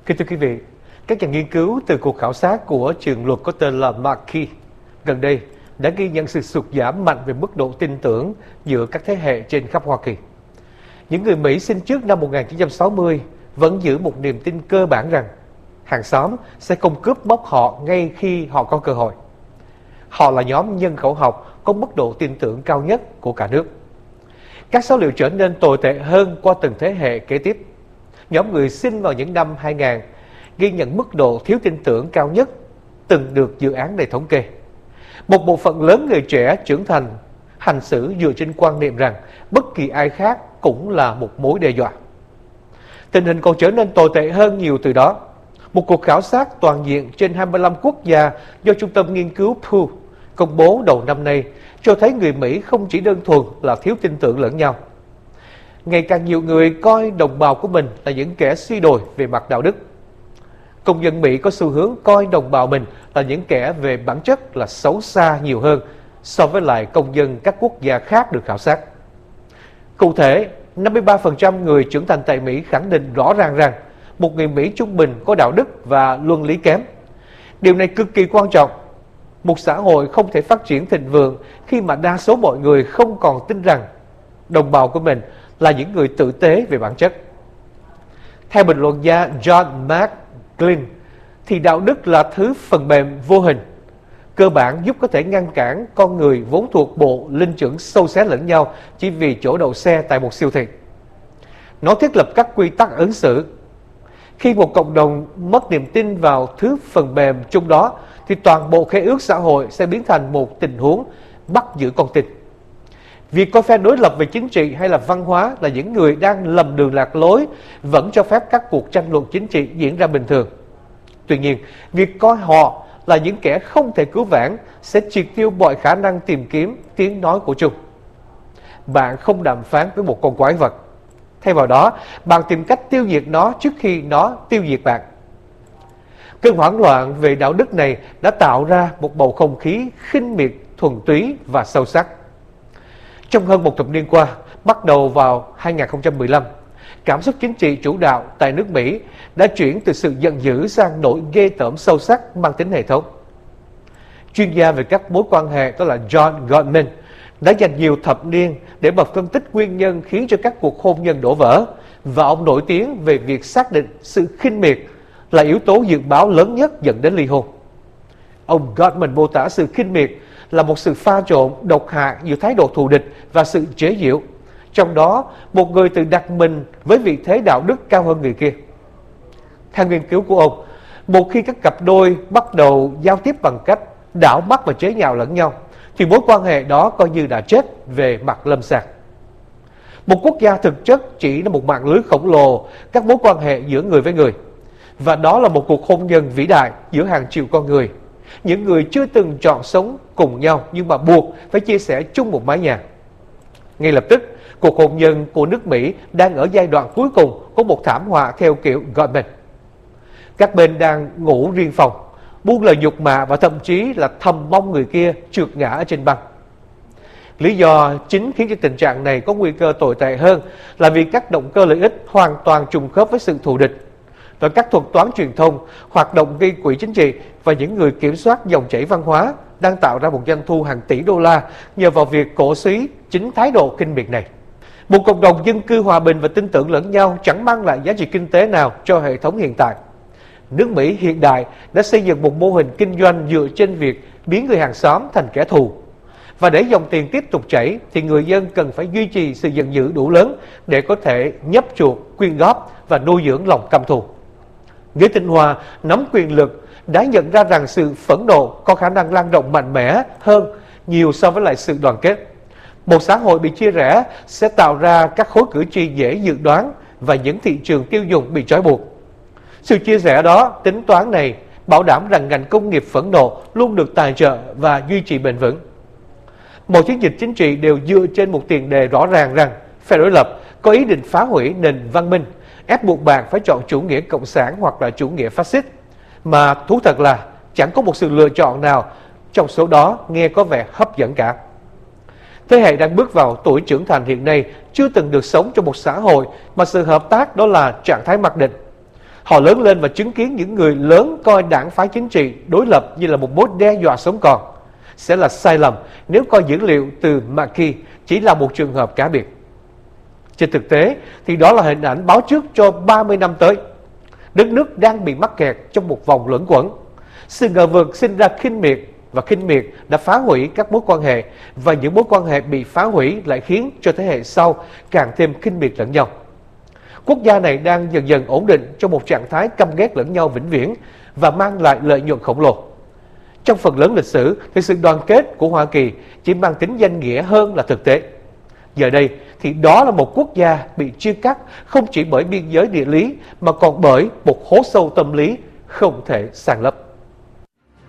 Kính thưa quý vị, các nhà nghiên cứu từ cuộc khảo sát của trường luật có tên là Markey gần đây đã ghi nhận sự sụt giảm mạnh về mức độ tin tưởng giữa các thế hệ trên khắp Hoa Kỳ. Những người Mỹ sinh trước năm 1960 vẫn giữ một niềm tin cơ bản rằng hàng xóm sẽ không cướp bóc họ ngay khi họ có cơ hội. Họ là nhóm nhân khẩu học có mức độ tin tưởng cao nhất của cả nước. Các số liệu trở nên tồi tệ hơn qua từng thế hệ kế tiếp. Nhóm người sinh vào những năm 2000 ghi nhận mức độ thiếu tin tưởng cao nhất từng được dự án này thống kê. Một bộ phận lớn người trẻ trưởng thành hành xử dựa trên quan niệm rằng bất kỳ ai khác cũng là một mối đe dọa. Tình hình còn trở nên tồi tệ hơn nhiều từ đó. Một cuộc khảo sát toàn diện trên 25 quốc gia do Trung tâm Nghiên cứu Pew công bố đầu năm nay cho thấy người Mỹ không chỉ đơn thuần là thiếu tin tưởng lẫn nhau. Ngày càng nhiều người coi đồng bào của mình là những kẻ suy đồi về mặt đạo đức. Công dân Mỹ có xu hướng coi đồng bào mình là những kẻ về bản chất là xấu xa nhiều hơn so với lại công dân các quốc gia khác được khảo sát. Cụ thể, 53% người trưởng thành tại Mỹ khẳng định rõ ràng rằng một người Mỹ trung bình có đạo đức và luân lý kém. Điều này cực kỳ quan trọng. Một xã hội không thể phát triển thịnh vượng khi mà đa số mọi người không còn tin rằng đồng bào của mình là những người tử tế về bản chất. Theo bình luận gia John McGlynn, thì đạo đức là thứ phần mềm vô hình, cơ bản giúp có thể ngăn cản con người vốn thuộc bộ linh trưởng sâu xé lẫn nhau chỉ vì chỗ đậu xe tại một siêu thị. Nó thiết lập các quy tắc ứng xử. Khi một cộng đồng mất niềm tin vào thứ phần mềm chung đó, thì toàn bộ khế ước xã hội sẽ biến thành một tình huống bắt giữ con tin. Việc coi phe đối lập về chính trị hay là văn hóa là những người đang lầm đường lạc lối vẫn cho phép các cuộc tranh luận chính trị diễn ra bình thường. Tuy nhiên, việc coi họ là những kẻ không thể cứu vãn sẽ triệt tiêu mọi khả năng tìm kiếm tiếng nói của chung. Bạn không đàm phán với một con quái vật. Thay vào đó, bạn tìm cách tiêu diệt nó trước khi nó tiêu diệt bạn. Cơn hoảng loạn về đạo đức này đã tạo ra một bầu không khí khinh miệt, thuần túy và sâu sắc. Trong hơn một thập niên qua, bắt đầu vào 2015, cảm xúc chính trị chủ đạo tại nước Mỹ đã chuyển từ sự giận dữ sang nỗi ghê tởm sâu sắc mang tính hệ thống. Chuyên gia về các mối quan hệ đó là John Gottman đã dành nhiều thập niên để mà phân tích nguyên nhân khiến cho các cuộc hôn nhân đổ vỡ, và ông nổi tiếng về việc xác định sự khinh miệt là yếu tố dự báo lớn nhất dẫn đến ly hôn. Ông Gottman mô tả sự khinh miệt là một sự pha trộn độc hại giữa thái độ thù địch và sự chế giễu, trong đó một người tự đặt mình với vị thế đạo đức cao hơn người kia. Theo nghiên cứu của ông, một khi các cặp đôi bắt đầu giao tiếp bằng cách đảo mắt và chế nhạo lẫn nhau, thì mối quan hệ đó coi như đã chết về mặt lâm sàng. Một quốc gia thực chất chỉ là một mạng lưới khổng lồ các mối quan hệ giữa người với người, và đó là một cuộc hôn nhân vĩ đại giữa hàng triệu con người, những người chưa từng chọn sống cùng nhau nhưng mà buộc phải chia sẻ chung một mái nhà. Ngay lập tức, cuộc hôn nhân của nước Mỹ đang ở giai đoạn cuối cùng của một thảm họa theo kiểu Gottman. Các bên đang ngủ riêng phòng, buông lời nhục mạ và thậm chí là thầm mong người kia trượt ngã ở trên băng. Lý do chính khiến cho tình trạng này có nguy cơ tồi tệ hơn là vì các động cơ lợi ích hoàn toàn trùng khớp với sự thù địch, và các thuật toán truyền thông, hoạt động gây quỹ chính trị và những người kiểm soát dòng chảy văn hóa đang tạo ra một doanh thu hàng tỷ đô la nhờ vào việc cổ suý chính thái độ khinh miệt này. Một cộng đồng dân cư hòa bình và tin tưởng lẫn nhau chẳng mang lại giá trị kinh tế nào cho hệ thống hiện tại. Nước Mỹ hiện đại đã xây dựng một mô hình kinh doanh dựa trên việc biến người hàng xóm thành kẻ thù. Và để dòng tiền tiếp tục chảy thì người dân cần phải duy trì sự giận dữ đủ lớn để có thể nhấp chuột, quyên góp và nuôi dưỡng lòng căm thù. Người tinh hoa nắm quyền lực đã nhận ra rằng sự phẫn nộ có khả năng lan rộng mạnh mẽ hơn nhiều so với lại sự đoàn kết. Một xã hội bị chia rẽ sẽ tạo ra các khối cử tri dễ dự đoán và những thị trường tiêu dùng bị trói buộc. Sự chia rẽ đó, tính toán này bảo đảm rằng ngành công nghiệp phẫn nộ luôn được tài trợ và duy trì bền vững. Mọi chiến dịch chính trị đều dựa trên một tiền đề rõ ràng rằng phe đối lập có ý định phá hủy nền văn minh, ép buộc bạn phải chọn chủ nghĩa cộng sản hoặc là chủ nghĩa phát xít, mà thú thật là chẳng có một sự lựa chọn nào trong số đó nghe có vẻ hấp dẫn cả. Thế hệ đang bước vào tuổi trưởng thành hiện nay chưa từng được sống trong một xã hội mà sự hợp tác đó là trạng thái mặc định. Họ lớn lên và chứng kiến những người lớn coi đảng phái chính trị đối lập như là một mối đe dọa sống còn. Sẽ là sai lầm nếu coi dữ liệu từ McKee chỉ là một trường hợp cá biệt. Trên thực tế thì đó là hình ảnh báo trước cho 30 năm tới. Đất nước đang bị mắc kẹt trong một vòng luẩn quẩn. Sự ngờ vực sinh ra khinh miệt, và khinh miệt đã phá hủy các mối quan hệ, và những mối quan hệ bị phá hủy lại khiến cho thế hệ sau càng thêm khinh miệt lẫn nhau. Quốc gia này đang dần dần ổn định trong một trạng thái căm ghét lẫn nhau vĩnh viễn và mang lại lợi nhuận khổng lồ. Trong phần lớn lịch sử thì sự đoàn kết của Hoa Kỳ chỉ mang tính danh nghĩa hơn là thực tế. Giờ đây thì đó là một quốc gia bị chia cắt không chỉ bởi biên giới địa lý mà còn bởi một hố sâu tâm lý không thể san lấp.